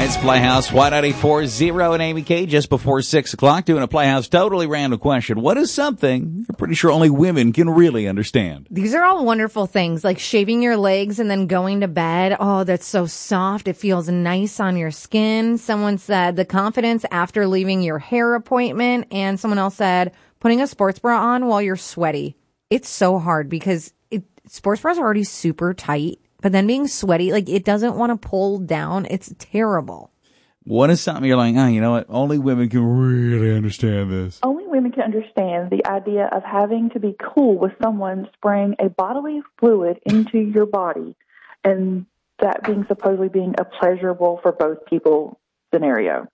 It's Playhouse Y94.0 and Amy K just before 6 o'clock doing a Playhouse totally random question. What is something you're pretty sure only women can really understand? These are all wonderful things, like shaving your legs and then going to bed. Oh, that's so soft. It feels nice on your skin. Someone said the confidence after leaving your hair appointment. And someone else said putting a sports bra on while you're sweaty. It's so hard because sports bras are already super tight. But then being sweaty, like it doesn't want to pull down. It's terrible. What is something you're like, oh, you know what? Only women can really understand this. Only women can understand the idea of having to be cool with someone spraying a bodily fluid into your body and that being supposedly being a pleasurable for both people scenario.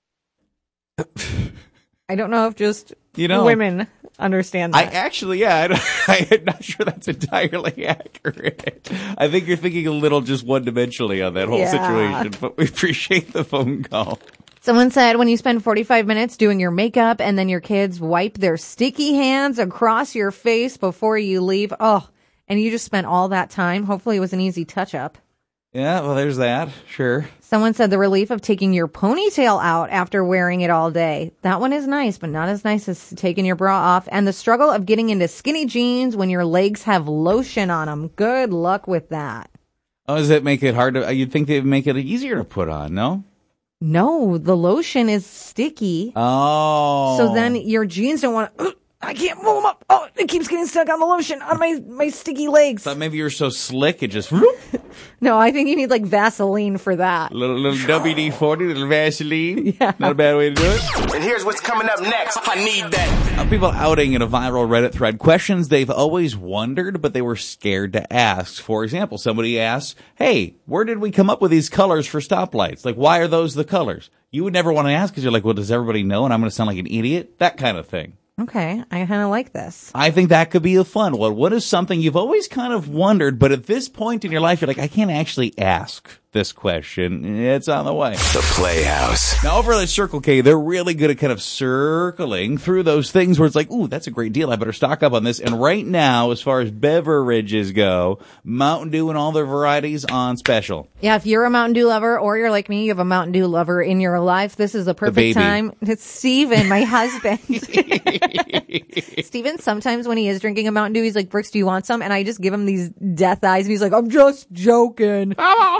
I don't know if just women understand that. I'm not sure that's entirely accurate. I think you're thinking a little just one-dimensionally on that whole situation, but we appreciate the phone call. Someone said when you spend 45 minutes doing your makeup and then your kids wipe their sticky hands across your face before you leave, and you just spent all that time. Hopefully it was an easy touch-up. Yeah, well, there's that. Sure. Someone said the relief of taking your ponytail out after wearing it all day. That one is nice, but not as nice as taking your bra off. And the struggle of getting into skinny jeans when your legs have lotion on them. Good luck with that. Oh, does that make it hard to... You'd think they'd make it easier to put on, no? No, the lotion is sticky. Oh. So then your jeans don't want to... I can't pull them up. Oh, it keeps getting stuck on the lotion on my sticky legs. Thought maybe you're so slick it just... No, I think you need like Vaseline for that. Little WD-40, little Vaseline. Yeah. Not a bad way to do it. And here's what's coming up next. I need that. People outing in a viral Reddit thread questions they've always wondered, but they were scared to ask. For example, somebody asks, hey, where did we come up with these colors for stoplights? Like, why are those the colors? You would never want to ask because you're like, well, does everybody know and I'm going to sound like an idiot? That kind of thing. Okay, I kind of like this. I think that could be a fun one. What is something you've always kind of wondered, but at this point in your life, you're like, I can't actually ask this question. It's on the way. The Playhouse. Now, over at Circle K, they're really good at kind of circling through those things where it's like, ooh, that's a great deal. I better stock up on this. And right now, as far as beverages go, Mountain Dew and all their varieties on special. Yeah, if you're a Mountain Dew lover or you're like me, you have a Mountain Dew lover in your life, this is the perfect time. It's Steven, my husband. Steven, sometimes when he is drinking a Mountain Dew, he's like, Brooks, do you want some? And I just give him these death eyes, and he's like, I'm just joking.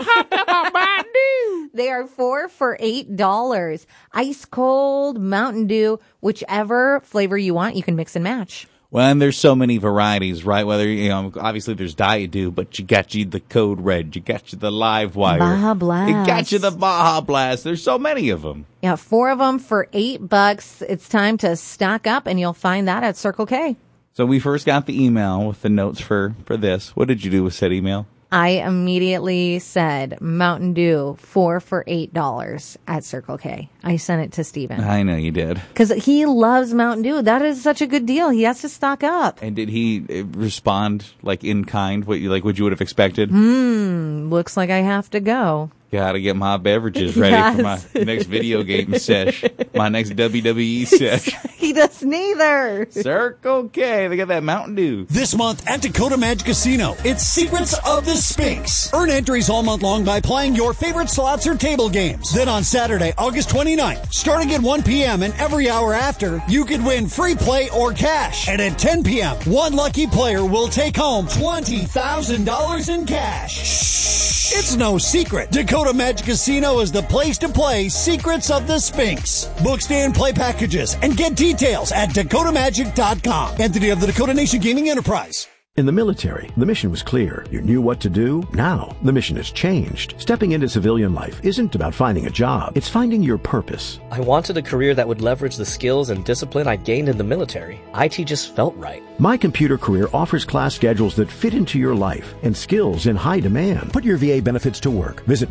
They are 4 for $8. Ice cold Mountain Dew, whichever flavor you want, you can mix and match. Well, and there's so many varieties, right? Whether, obviously there's Diet Dew, but you got the Code Red, you got the Live Wire. Baja Blast. You got the Baja Blast. There's so many of them. Yeah, 4 of them for $8. It's time to stock up, and you'll find that at Circle K. So we first got the email with the notes for this. What did you do with said email? I immediately said Mountain Dew 4 for $8 at Circle K. I sent it to Steven. I know you did. Because he loves Mountain Dew. That is such a good deal. He has to stock up. And did he respond like in kind, what you would have expected? Looks like I have to go. Gotta get my beverages ready for my next video game sesh, my next WWE sesh. He does neither. Circle K, they got that Mountain Dew. This month at Dakota Magic Casino, it's Secrets of the Sphinx. Earn entries all month long by playing your favorite slots or table games. Then on Saturday, August 29th, starting at 1 p.m. and every hour after, you could win free play or cash. And at 10 p.m., one lucky player will take home $20,000 in cash. Shh, it's no secret. Dakota Magic Casino is the place to play Secrets of the Sphinx. Book stay and play packages and get details at dakotamagic.com. Entity of the Dakota Nation Gaming Enterprise. In the military, the mission was clear. You knew what to do. Now, the mission has changed. Stepping into civilian life isn't about finding a job. It's finding your purpose. I wanted a career that would leverage the skills and discipline I gained in the military. IT just felt right. My Computer Career offers class schedules that fit into your life and skills in high demand. Put your VA benefits to work. Visit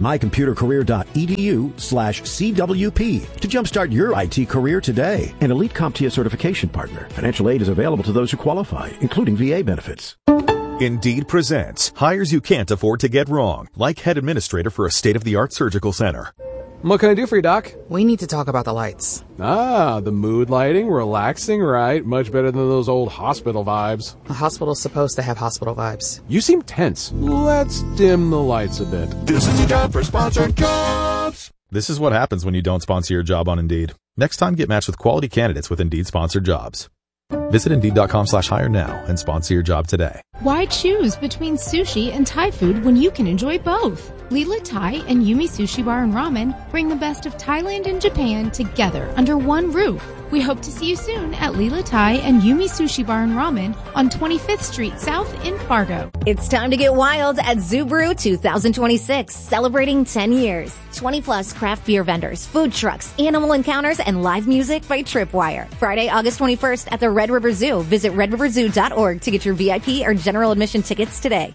mycomputercareer.edu/CWP to jumpstart your IT career today. An elite CompTIA certification partner. Financial aid is available to those who qualify, including VA benefits. Indeed presents hires you can't afford to get wrong, like head administrator for a state-of-the-art surgical center. What can I do for you, Doc? We need to talk about the lights. Ah, the mood lighting, relaxing, right? Much better than those old hospital vibes. A hospital's supposed to have hospital vibes. You seem tense. Let's dim the lights a bit. This is your time for sponsored jobs. This is what happens when you don't sponsor your job on Indeed. Next time, get matched with quality candidates with Indeed-sponsored jobs. Visit Indeed.com/hire now and sponsor your job today. Why choose between sushi and Thai food when you can enjoy both? Lila Thai and Yumi Sushi Bar and Ramen bring the best of Thailand and Japan together under one roof. We hope to see you soon at Lila Thai and Yumi Sushi Bar and Ramen on 25th Street South in Fargo. It's time to get wild at Zubru 2026, celebrating 10 years. 20-plus craft beer vendors, food trucks, animal encounters, and live music by Tripwire. Friday, August 21st at the Red River Zoo. Visit redriverzoo.org to get your VIP or general admission tickets today.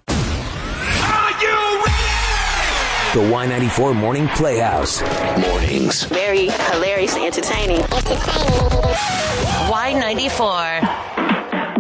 The Y94 Morning Playhouse. Mornings. Very hilarious, entertaining. Y94.